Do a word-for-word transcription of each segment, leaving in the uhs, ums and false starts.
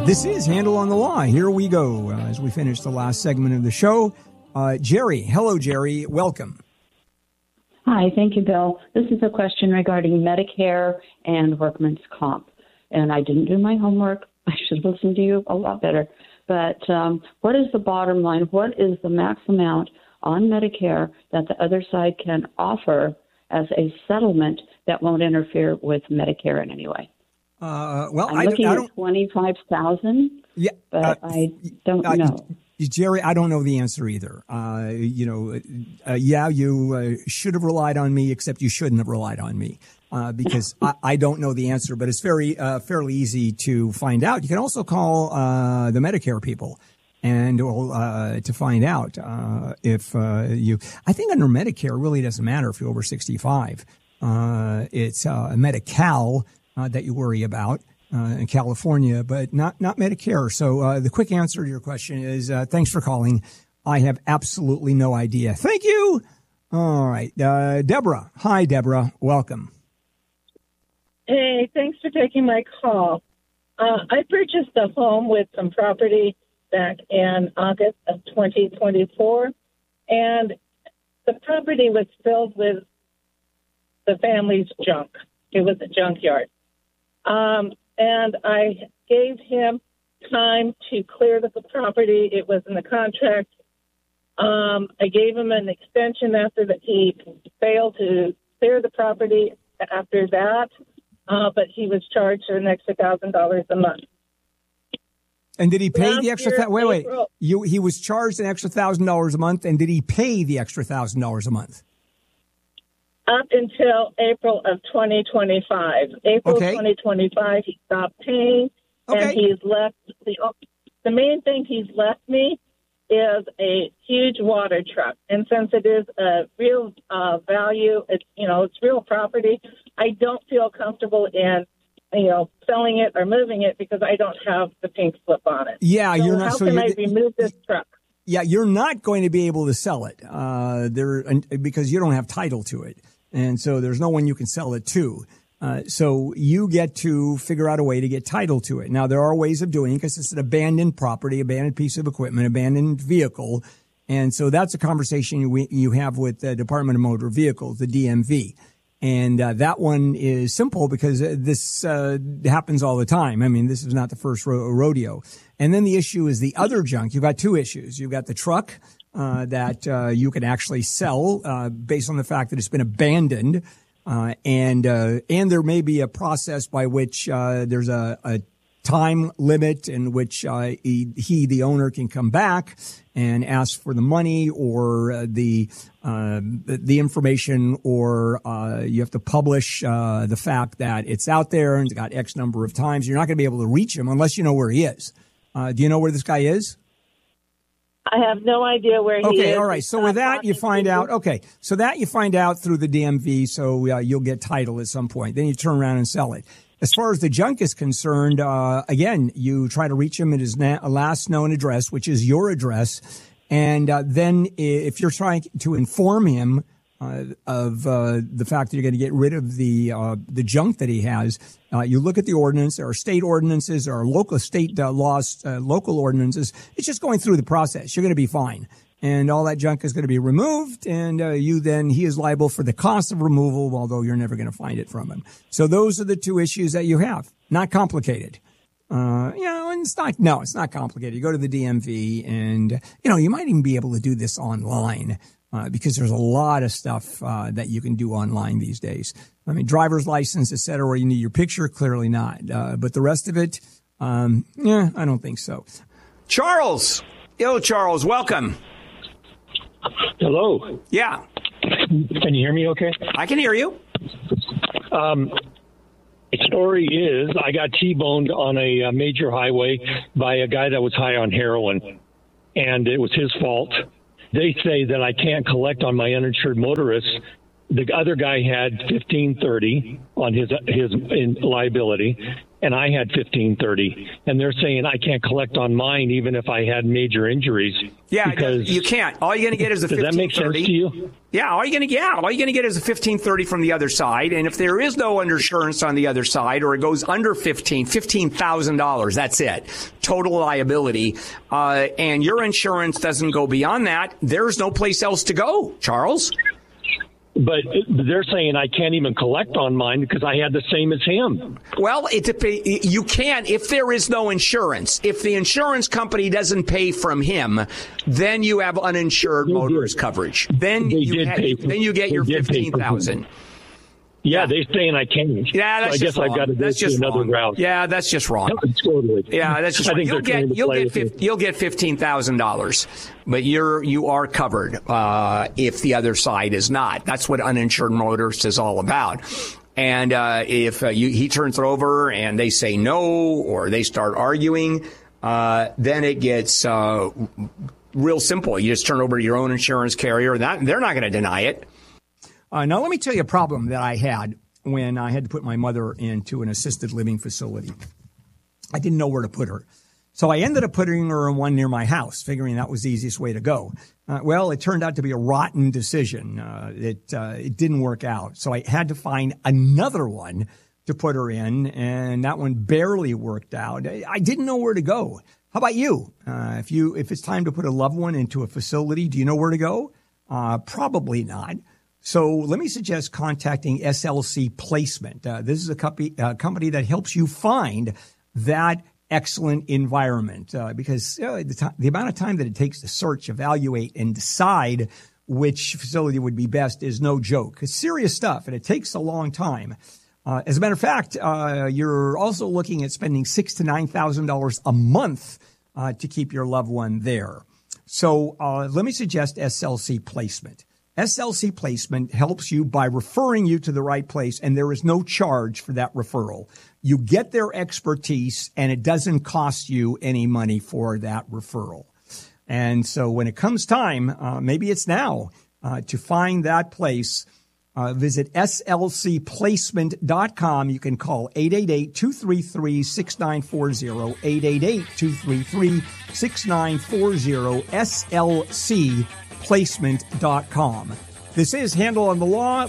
This is Handel on the Law. Here we go uh, as we finish the last segment of the show. Uh, Jerry. Hello, Jerry. Welcome. Hi. Thank you, Bill. This is a question regarding Medicare and workman's comp. And I didn't do my homework. I should listen to you a lot better. But um, what is the bottom line? What is the max amount on Medicare that the other side can offer as a settlement that won't interfere with Medicare in any way? Uh, well, I'm I, looking I don't. at twenty-five thousand. Yeah, but uh, I don't uh, know. Jerry, I don't know the answer either. Uh, you know, uh, yeah, you uh, should have relied on me, except you shouldn't have relied on me uh, because I, I don't know the answer. But it's very uh, fairly easy to find out. You can also call uh, the Medicare people and uh, to find out uh, if uh, you. I think under Medicare, it really doesn't matter if you're over sixty-five. Uh, it's uh, Medi-Cal uh, that you worry about. Uh, in California, but not, not Medicare. So uh, the quick answer to your question is uh, thanks for calling. I have absolutely no idea. Thank you. All right. Uh, Deborah. Hi, Deborah. Welcome. Hey, thanks for taking my call. Uh, I purchased a home with some property back in August of twenty twenty-four, and the property was filled with the family's junk. It was a junkyard. Um, And I gave him time to clear the property. It was in the contract. Um, I gave him an extension after that he failed to clear the property after that, uh, but he was charged an extra one thousand dollars a month. And did he pay Last the extra? year, Th- wait, wait. April, You, he was charged an extra one thousand dollars a month, and did he pay the extra one thousand dollars a month? Up until April of twenty twenty-five. April Okay. twenty twenty-five, he stopped paying, Okay. and he's left. The, the main thing he's left me is a huge water truck. And since it is a real uh, value, it's, you know, it's real property, I don't feel comfortable in, you know, selling it or moving it because I don't have the pink slip on it. Yeah, so you're not. How So can you're, I remove this truck? Yeah, you're not going to be able to sell it uh, there because you don't have title to it. And so there's no one you can sell it to. Uh, so you get to figure out a way to get title to it. Now, there are ways of doing it because it's an abandoned property, abandoned piece of equipment, abandoned vehicle. And so that's a conversation you, you have with the Department of Motor Vehicles, the D M V. And uh, that one is simple because this uh, happens all the time. I mean, this is not the first ro- rodeo. And then the issue is the other junk. You've got two issues. You've got the truck uh, that uh, you can actually sell uh, based on the fact that it's been abandoned. Uh, and uh, and there may be a process by which uh, there's a, a time limit in which uh, he, he, the owner, can come back and ask for the money or uh, the uh, the information, or uh, you have to publish uh, the fact that it's out there and it's got X number of times. You're not going to be able to reach him unless you know where he is. Uh, do you know where this guy is? I have no idea where he is. Okay, all right. So with that, you find out. Okay, so that you find out through the D M V. So uh, you'll get title at some point. Then you turn around and sell it. As far as the junk is concerned, uh, again, you try to reach him at his na- last known address, which is your address. And uh, then if you're trying to inform him uh, of uh, the fact that you're going to get rid of the uh, the junk that he has, uh, you look at the ordinance. There are state ordinances, there are local state uh, laws, uh, local ordinances. It's just going through the process. You're going to be fine. And all that junk is going to be removed, and uh, you then, he is liable for the cost of removal, although you're never going to find it from him. So those are the two issues that you have. Not complicated. Uh, you know, and it's not, no, it's not complicated. You go to the D M V, and, you know, you might even be able to do this online, uh, because there's a lot of stuff, uh, that you can do online these days. I mean, driver's license, et cetera, where you need your picture, clearly not. Uh, but the rest of it, um, yeah, I don't think so. Charles. Yo, Charles, welcome. Hello. Yeah. Can you hear me okay? I can hear you. Um, the story is I got T-boned on a, a major highway by a guy that was high on heroin, and it was his fault. They say that I can't collect on my uninsured motorists. The other guy had fifteen thirty on his his in liability, and I had fifteen thirty, and they're saying I can't collect on mine even if I had major injuries. Yeah, because you can't. All you're going to get is a does that make sense to you? Yeah, all you're going to get, all you're going to get is a fifteen thirty from the other side, and if there is no underinsurance on the other side, or it goes under fifteen, fifteen thousand dollars, that's it, total liability, uh, and your insurance doesn't go beyond that. There's no place else to go, Charles. But they're saying I can't even collect on mine because I had the same as him. Well, it, you can't if there is no insurance. If the insurance company doesn't pay from him, then you have uninsured motorist coverage. Then they you did ha- pay for, then you get your fifteen thousand. Yeah, they're saying I can't. Yeah, that's so I just guess wrong. I've got to that's do just another wrong. route. Yeah, that's just wrong. Totally. Yeah, that's just I wrong. think You'll get you'll get fifty, you'll get fifteen thousand dollars, but you're you are covered uh, if the other side is not. That's what uninsured motorist is all about. And uh, if uh, you, he turns it over and they say no, or they start arguing, uh, then it gets uh, real simple. You just turn over to your own insurance carrier. That they're not going to deny it. Uh, now, let me tell you a problem that I had when I had to put my mother into an assisted living facility. I didn't know where to put her. So I ended up putting her in one near my house, figuring that was the easiest way to go. Uh, well, it turned out to be a rotten decision. Uh, it, uh, it didn't work out. So I had to find another one to put her in, and that one barely worked out. I, I didn't know where to go. How about you? Uh, if you, if it's time to put a loved one into a facility, do you know where to go? Uh, probably not. So let me suggest contacting S L C Placement. Uh, this is a company, uh, company that helps you find that excellent environment uh, because uh, the, t- the amount of time that it takes to search, evaluate, and decide which facility would be best is no joke. It's serious stuff, and it takes a long time. Uh, as a matter of fact, uh, you're also looking at spending six to nine thousand dollars a month uh, to keep your loved one there. So uh, let me suggest S L C Placement. S L C Placement helps you by referring you to the right place, and there is no charge for that referral. You get their expertise, and it doesn't cost you any money for that referral. And so when it comes time, uh, maybe it's now, uh, to find that place, uh, visit S L C placement dot com. You can call eight eight eight, two three three, six nine four zero, eight eight eight, two three three, six nine four zero, S L C placement dot com. This is Handel on the Law.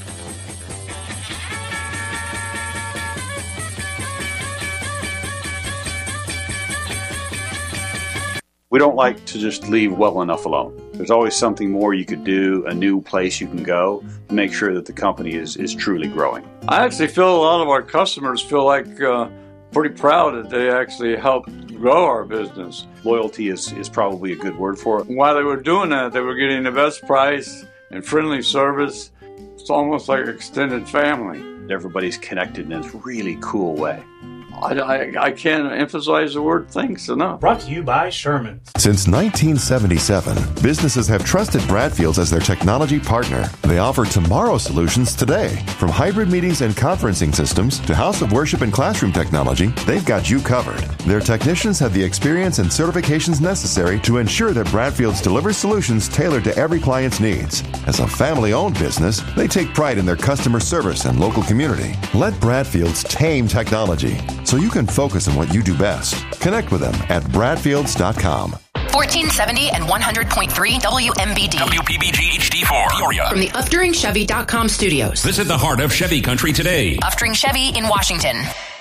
We don't like to just leave well enough alone. There's always something more you could do, a new place you can go to make sure that the company is, is truly growing. I actually feel a lot of our customers feel like uh, pretty proud that they actually helped grow our business. Loyalty is, is probably a good word for it. While they were doing that, they were getting the best price and friendly service. It's almost like extended family. Everybody's connected in this really cool way. I, I, I can't emphasize the word thanks enough. Brought to you by Sherman. Since nineteen seventy-seven, businesses have trusted Bradfields as their technology partner. They offer tomorrow solutions today. From hybrid meetings and conferencing systems to house of worship and classroom technology, they've got you covered. Their technicians have the experience and certifications necessary to ensure that Bradfields delivers solutions tailored to every client's needs. As a family-owned business, they take pride in their customer service and local community. Let Bradfields tame technology so you can focus on what you do best. Connect with them at bradfields dot com. fourteen seventy and one hundred point three W M B D. W P B G H D four. Peoria. From the Uftring Chevy dot com studios. Visit the heart of Chevy country today. Uftring Chevy in Washington.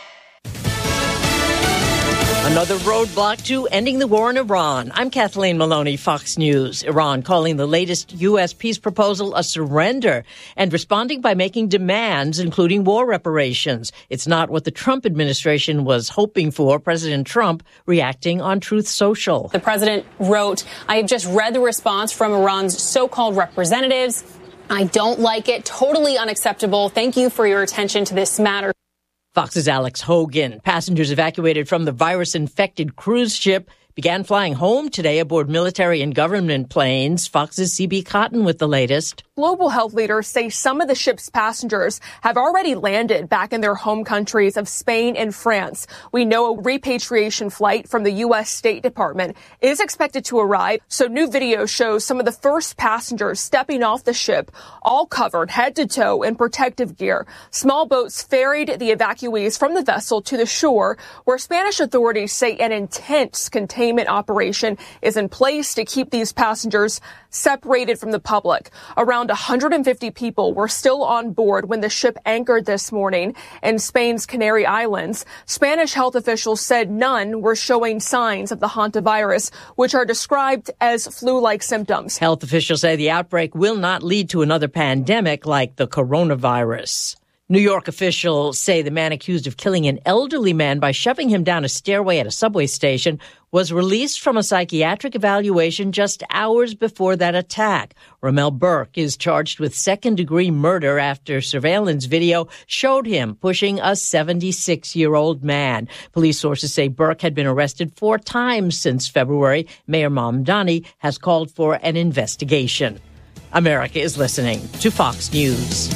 Another roadblock to ending the war in Iran. I'm Kathleen Maloney, Fox News. Iran calling the latest U S peace proposal a surrender and responding by making demands, including war reparations. It's not what the Trump administration was hoping for. President Trump reacting on Truth Social. The president wrote, I have just read the response from Iran's so-called representatives. I don't like it. Totally unacceptable. Thank you for your attention to this matter. Fox's Alex Hogan. Passengers evacuated from the virus-infected cruise ship began flying home today aboard military and government planes. Fox's C B Cotton with the latest. global health leaders say some of the ship's passengers have already landed back in their home countries of Spain and France. We know a repatriation flight from the U S State Department is expected to arrive. So new video shows some of the first passengers stepping off the ship, all covered head to toe in protective gear. Small boats ferried the evacuees from the vessel to the shore, where Spanish authorities say an intense containment operation is in place to keep these passengers separated from the public. Around one hundred fifty people were still on board when the ship anchored this morning in Spain's Canary Islands. Spanish health officials said none were showing signs of the hantavirus, which are described as flu-like symptoms. Health officials say the outbreak will not lead to another pandemic like the coronavirus. New York officials say the man accused of killing an elderly man by shoving him down a stairway at a subway station was released from a psychiatric evaluation just hours before that attack. Ramel Burke is charged with second-degree murder after surveillance video showed him pushing a seventy-six-year-old man. Police sources say Burke had been arrested four times since February. Mayor Mamdani has called for an investigation. America is listening to Fox News.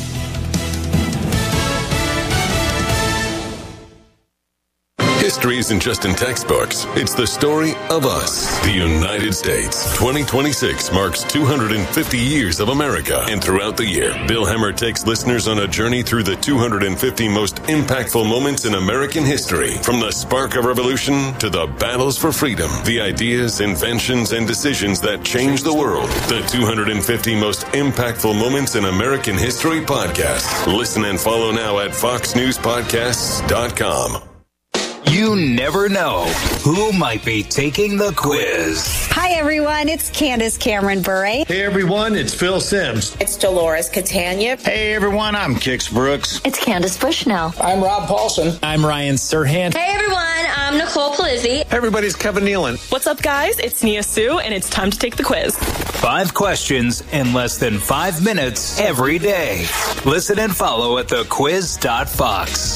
History isn't just in textbooks. It's the story of us, the United States. twenty twenty-six marks two hundred fifty years of America. And throughout the year, Bill Hemmer takes listeners on a journey through the two hundred fifty most impactful moments in American history. From the spark of revolution to the battles for freedom, the ideas, inventions, and decisions that changed the world. The two hundred fifty most impactful moments in American history podcast. Listen and follow now at fox news podcasts dot com. You never know who might be taking the quiz. Hi, everyone. It's Candace Cameron Bure. Hey, everyone. It's Phil Sims. It's Dolores Catania. Hey, everyone. I'm Kix Brooks. It's Candace Bushnell. I'm Rob Paulson. I'm Ryan Serhant. Hey, everyone. I'm Nicole Palizzi. Hey, everybody. It's Kevin Nealon. What's up, guys? It's Nia Sue, and it's time to take the quiz. Five questions in less than five minutes every day. Listen and follow at the quiz dot fox.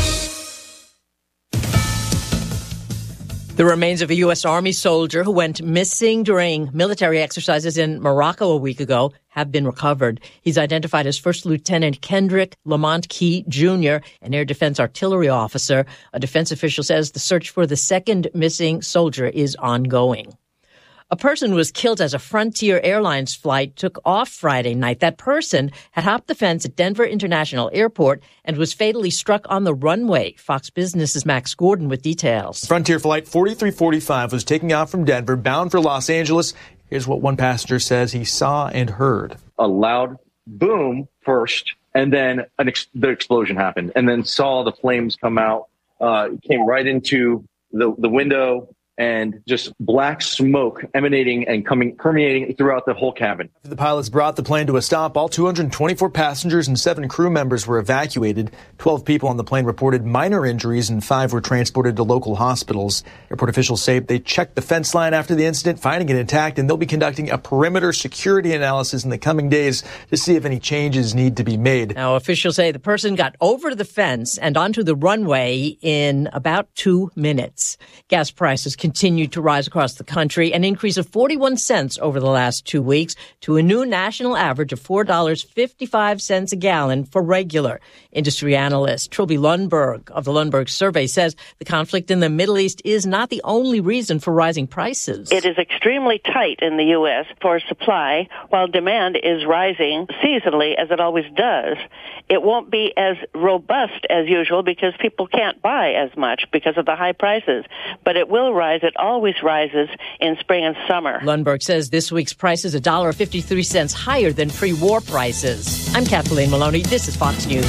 The remains of a U S. Army soldier who went missing during military exercises in Morocco a week ago have been recovered. He's identified as First Lieutenant Kendrick Lamont Key, Junior, an air defense artillery officer. A defense official says the search for the second missing soldier is ongoing. A person was killed as a Frontier Airlines flight took off Friday night. That person had hopped the fence at Denver International Airport and was fatally struck on the runway. Fox Business's Max Gordon with details. Frontier Flight forty-three forty-five was taking off from Denver, bound for Los Angeles. Here's what one passenger says he saw and heard. A loud boom first, and then an ex- the explosion happened, and then saw the flames come out, uh, came right into the, the window, and just black smoke emanating and coming permeating throughout the whole cabin. After the pilots brought the plane to a stop, all two hundred twenty-four passengers and seven crew members were evacuated. Twelve people on the plane reported minor injuries and five were transported to local hospitals. Airport officials say they checked the fence line after the incident, finding it intact, and they'll be conducting a perimeter security analysis in the coming days to see if any changes need to be made. Now, officials say the person got over the fence and onto the runway in about two minutes. Gas prices continued to rise across the country, an increase of forty-one cents over the last two weeks to a new national average of four dollars and fifty-five cents a gallon for regular. Industry analyst Trilby Lundberg of the Lundberg Survey says the conflict in the Middle East is not the only reason for rising prices. It is extremely tight in the U S for supply, while demand is rising seasonally, as it always does. It won't be as robust as usual because people can't buy as much because of the high prices, but it will rise. It always rises in spring and summer. Lundberg says this week's price is one dollar and fifty-three cents higher than pre-war prices. I'm Kathleen Maloney. This is Fox News.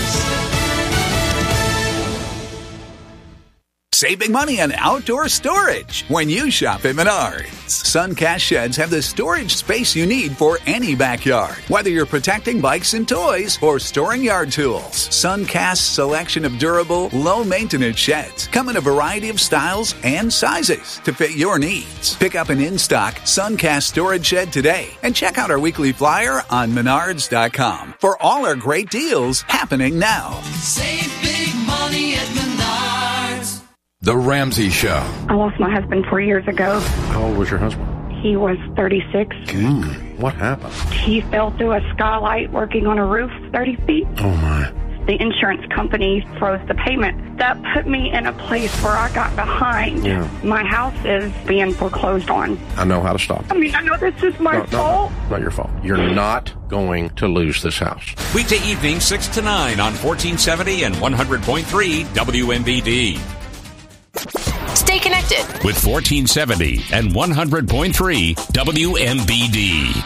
Save big money on outdoor storage when you shop at Menards. Suncast sheds have the storage space you need for any backyard. Whether you're protecting bikes and toys or storing yard tools, Suncast's selection of durable, low-maintenance sheds come in a variety of styles and sizes to fit your needs. Pick up an in-stock Suncast storage shed today and check out our weekly flyer on menards dot com for all our great deals happening now. Save big money at Menards. The Ramsey Show. I lost my husband four years ago. How old was your husband? He was thirty-six. Mm. What happened? He fell through a skylight working on a roof thirty feet. Oh, my. The insurance company froze the payment. That put me in a place where I got behind. Yeah. My house is being foreclosed on. I know how to stop it. I mean, I know this is my no, no, fault. No, not your fault. You're not going to lose this house. Weekday evening, six to nine on fourteen seventy and one hundred point three W M B D. Stay connected with fourteen seventy and one hundred point three W M B D.